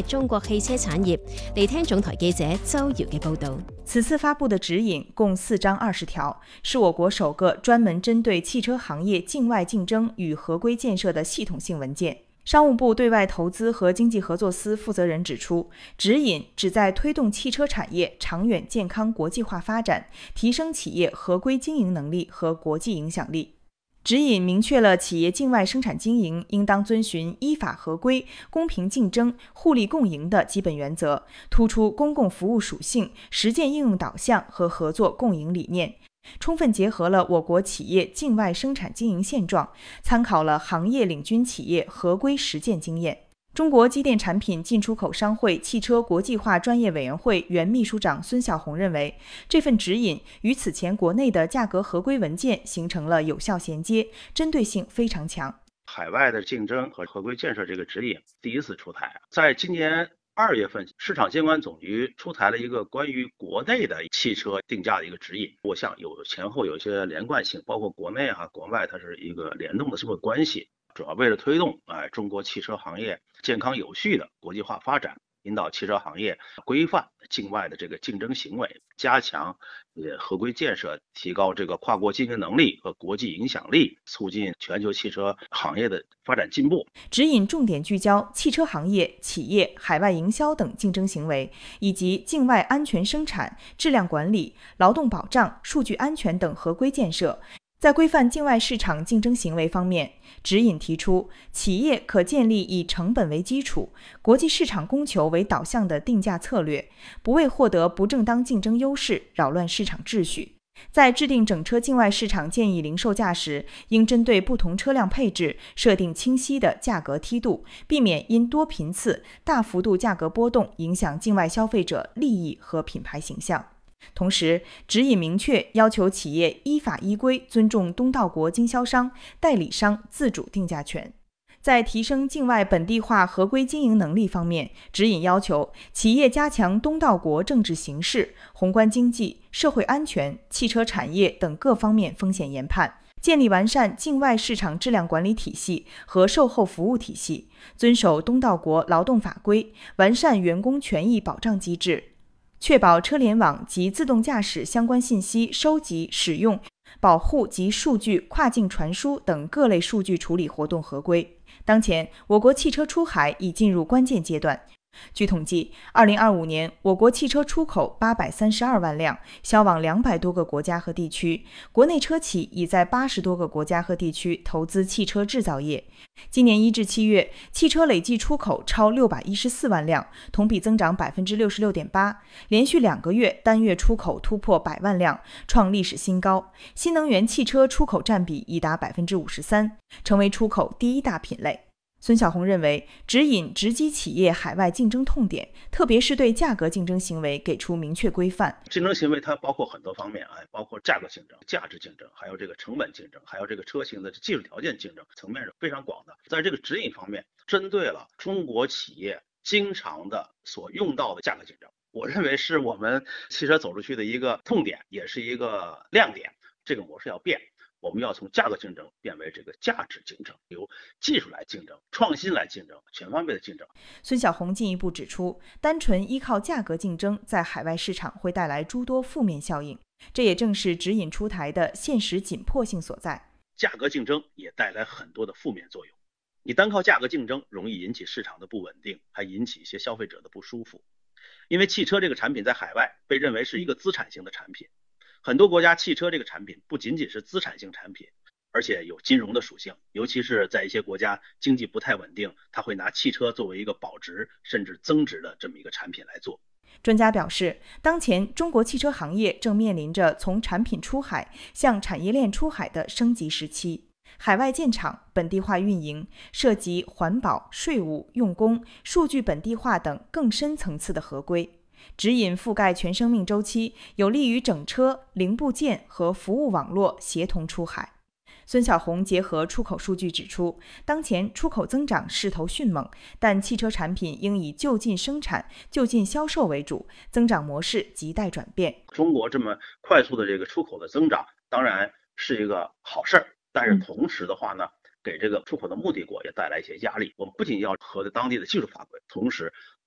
中國汽車產業。嚟聽總台記者周瑤嘅報導。 此次發布的指引共4章20條，是我國首個專門針對汽車行業境外競爭與合規建設的系統性文件。商務部對外投資和經濟合作司負責人指出，指引旨在推動汽車產業長遠健康國際化發展，提升企業合規經營能力和國際影響力。指引明確了企業境外生產經營應當遵循依法合規、公平競爭、互利共贏的基本原則，突出公共服務屬性、實踐應用導向和合作共贏理念，充分結合了我國企業境外生產經營現狀，參考了行業領軍企業合規實踐經驗。中國機電產品進出口商會汽車國際化專業委員會原秘書長孫小紅認為，這份指引與此前國內的價格合規文件形成了有效銜接，針對性非常強。 海外的競爭和合規建設這個指引第一次出台，在今年2月份，市場監管總局出台了一個關於國內的汽車定價的一個指引。我想有前後有一些連貫性，包括國內國外，它是一個聯動的社會關係。主要為了推動中國汽車行業健康有序的國際化發展，引導汽車行業規範境外的這個競爭行為，加強合規建設，提高這個跨國經營能力和國際影響力，促進全球汽車行業的發展進步。 指引重點聚焦汽車行業、企業、海外營銷等競爭行為，以及境外安全生產、質量管理、勞動保障、數據安全等合規建設。在規範境外市場競爭行為方面，指引提出，企業可建立以成本為基礎、國際市場供求為導向的定價策略，不為獲得不正當競爭優勢擾亂市場秩序。在制定整車境外市場建議零售價時，應針對不同車輛配置設定清晰的價格梯度，避免因多頻次、大幅度價格波動影響境外消費者利益和品牌形象。同時，指引明確要求企業依法依規尊重東道國經銷商、代理商自主定價權。在提升境外本地化合規經營能力方面，指引要求企業加強東道國政治形勢、宏觀經濟、社會安全、汽車產業等各方面風險研判，建立完善境外市場質量管理體系和售後服務體系，遵守東道國勞動法規，完善員工權益保障機制，確保車聯網及自動駕駛相關信息收集、使用、保護及數據跨境傳輸等各類數據處理活動合規。當前，我國汽車出海已進入關鍵階段。據統計，2025年我國汽車出口832萬輛，銷往200多個國家和地區，國內車企已在80多個國家和地區投資汽車製造業。今年1至7月，汽車累計出口超614萬輛，同比增長66.8%，連續2個月單月出口突破100萬輛，創歷史新高。新能源汽車出口佔比已達53%，成為出口第一大品類。孫小紅認為，指引直擊企業海外競爭痛點，特別是對價格競爭行為給出明確規範。 競爭行為它包括很多方面，包括價格競爭、價值競爭，還有這個成本競爭，還有這個車型的技術條件競爭，層面是非常廣的。在這個指引方面，針對了中國企業經常的所用到的價格競爭，我認為是我們汽車走出去的一個痛點，也是一個亮點。這個模式要變。我們要從價格競爭變為這個價值競爭，由技術來競爭、創新來競爭、全方位的競爭。 孫小紅進一步指出，單純依靠價格競爭在海外市場會帶來諸多負面效應，這也正是指引出台的現實緊迫性所在。 價格競爭也帶來很多的負面作用，你單靠價格競爭容易引起市場的不穩定，還引起一些消費者的不舒服。因為汽車這個產品在海外被認為是一個資產型的產品。很多國家汽車這個產品不僅僅是資產性產品，而且有金融的屬性，尤其是在一些國家經濟不太穩定，它會拿汽車作為一個保值甚至增值的這麼一個產品來做。 專家表示，當前中國汽車行業正面臨着從產品出海向產業鏈出海的升級時期，海外建廠、本地化運營涉及環保、稅務、用工、數據本地化等更深層次的合規。指引覆蓋全生命週期，有利於整車、零部件和服務網絡協同出海。孫小紅結合出口數據指出，當前出口增長勢頭迅猛，但汽車產品應以就近生產、就近銷售為主，增長模式亟待轉變。 中國這麼快速的這個出口的增長，當然是一個好事兒，但是同時的話呢，給這個出口的目的國也帶來一些壓力。我們不僅要合着當地的技術法規，同時